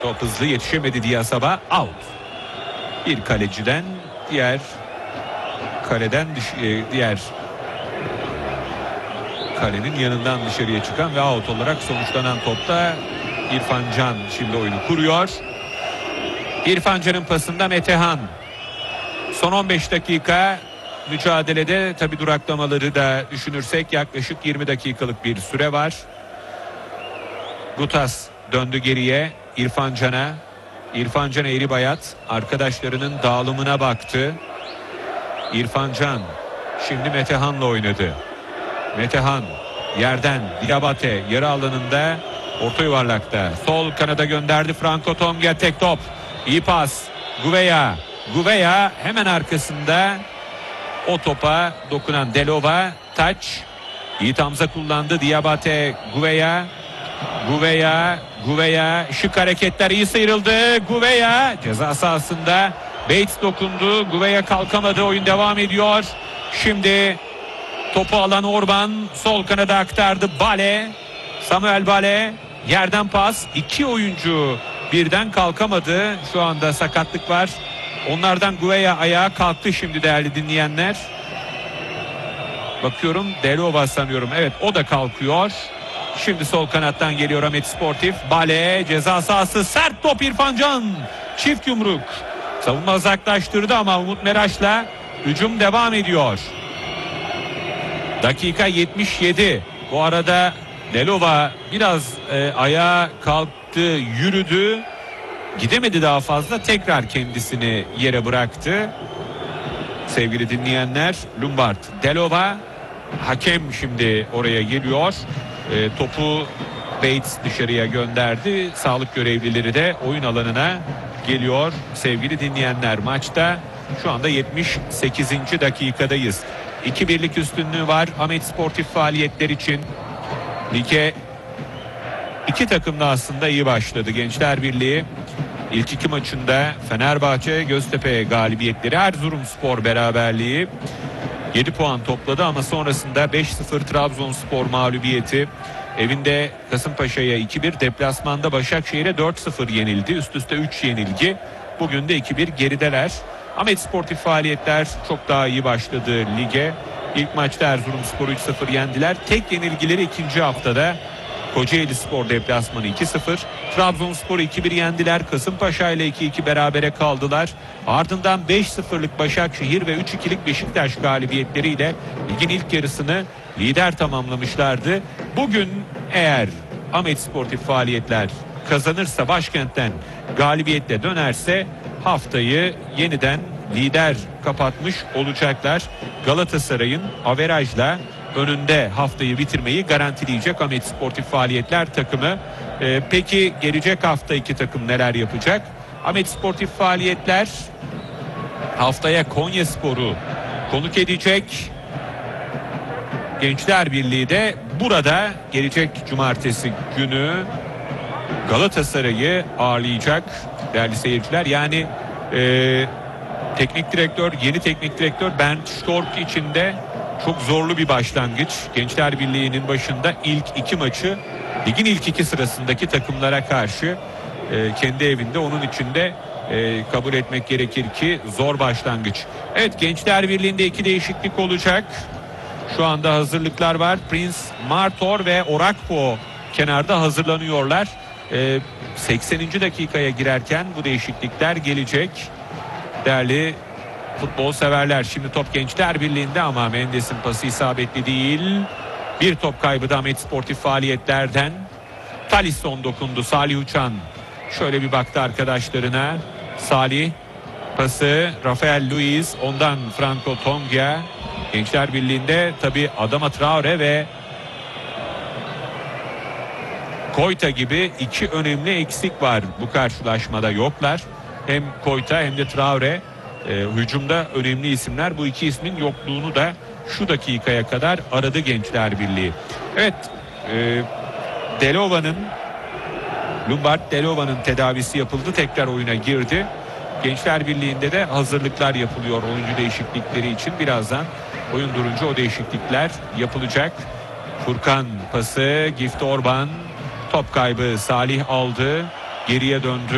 Top hızlı yetişemedi Diasaba, out. Bir kaleciden diğer kaleden diğer kalenin yanından dışarıya çıkan ve out olarak sonuçlanan topta İrfan Can şimdi oyunu kuruyor. İrfan Can'ın pasında Metehan. Son 15 dakika mücadelede, tabi duraklamaları da düşünürsek yaklaşık 20 dakikalık bir süre var. Gutas döndü geriye İrfan Can'a. İrfan Can eğri bayat arkadaşlarının dağılımına baktı. İrfan Can şimdi Metehan'la oynadı. Metehan yerden Diabate yarı alanında, orta yuvarlakta sol kanada gönderdi. Franco Tonga tek top, iyi pas. Gouveia hemen arkasında o topa dokunan Delova, taç. Yiğit Hamza kullandı. Diabate, Gouveia şık hareketler, iyi sıyrıldı. Gouveia ceza sahasında, Bates dokundu. Gouveia kalkamadı, oyun devam ediyor. Şimdi topu alan Orban sol kanada aktardı. Samuel Bale yerden pas. İki oyuncu birden kalkamadı. Şu anda sakatlık var. Onlardan Gouveia ayağa kalktı şimdi değerli dinleyenler. Bakıyorum Delova sanıyorum. Evet, o da kalkıyor. Şimdi sol kanattan geliyor Ahmet Sportif. Bale ceza sahası, sert top İrfan Can. Çift yumruk. Savunma uzaklaştırdı ama Umut Meraş'la hücum devam ediyor. Dakika 77. Bu arada Delova biraz ayağa kalktı, yürüdü. Gidemedi daha fazla. Tekrar kendisini yere bıraktı. Sevgili dinleyenler, Lombard, Delova, hakem şimdi oraya geliyor. Topu Bates dışarıya gönderdi. Sağlık görevlileri de oyun alanına geliyor. Sevgili dinleyenler, maçta şu anda 78. dakikadayız. 2-1'lik üstünlüğü var Ahmet Sportif faaliyetler için. Lige iki takım da aslında iyi başladı. Gençler Birliği ilk iki maçında Fenerbahçe, Göztepe galibiyetleri, Erzurumspor beraberliği 7 puan topladı ama sonrasında 5-0 Trabzonspor mağlubiyeti, evinde Kasımpaşa'ya 2-1, deplasmanda Başakşehir'e 4-0 yenildi. Üst üste 3 yenilgi. Bugün de 2-1 gerideler. Ahmet Sportif faaliyetler çok daha iyi başladı lige. İlk maçta Erzurumspor'u 3-0 yendiler. Tek yenilgileri ikinci haftada Kocaelispor deplasmanı 2-0. Trabzonspor'u 2-1 yendiler. Kasımpaşa ile 2-2 berabere kaldılar. Ardından 5-0'lık Başakşehir ve 3-2'lik Beşiktaş galibiyetleriyle ligin ilk yarısını lider tamamlamışlardı. Bugün eğer Ahmet Sportif faaliyetler kazanırsa, başkentten galibiyetle dönerse haftayı yeniden lider kapatmış olacaklar. Galatasaray'ın averajla önünde haftayı bitirmeyi garantileyecek Ahmet Sportif faaliyetler takımı. Peki gelecek hafta iki takım neler yapacak? Ahmet Sportif faaliyetler haftaya Konyaspor'u konuk edecek. Gençler Birliği de burada gelecek cumartesi günü Galatasaray'ı ağırlayacak değerli seyirciler. Yani yeni teknik direktör Bernd Stork için de çok zorlu bir başlangıç. Gençler Birliği'nin başında ilk iki maçı ligin ilk iki sırasındaki takımlara karşı kendi evinde, onun için de kabul etmek gerekir ki zor başlangıç. Evet, Gençler Birliği'nde iki değişiklik olacak. Şu anda hazırlıklar var. Prince Martor ve Orakpo kenarda hazırlanıyorlar. 80. dakikaya girerken bu değişiklikler gelecek. Değerli futbol severler, şimdi top Gençler Birliği'nde ama Mendes'in pası isabetli değil. Bir top kaybı da Ahmet Sportif faaliyetlerden. Talisson dokundu. Salih Uçan şöyle bir baktı arkadaşlarına. Salih pası Rafael Luiz, ondan Franco Tonga. Gençler Birliği'nde tabi Adama Traore ve Koyta gibi iki önemli eksik var. Bu karşılaşmada yoklar. Hem Koyta hem de Traore hücumda önemli isimler. Bu iki ismin yokluğunu da şu dakikaya kadar aradı Gençler Birliği. Evet, Lombard Delova'nın tedavisi yapıldı. Tekrar oyuna girdi. Gençler Birliği'nde de hazırlıklar yapılıyor oyuncu değişiklikleri için. Birazdan oyun durunca o değişiklikler yapılacak. Furkan pası, Gift Orban, top kaybı, Salih aldı, geriye döndü.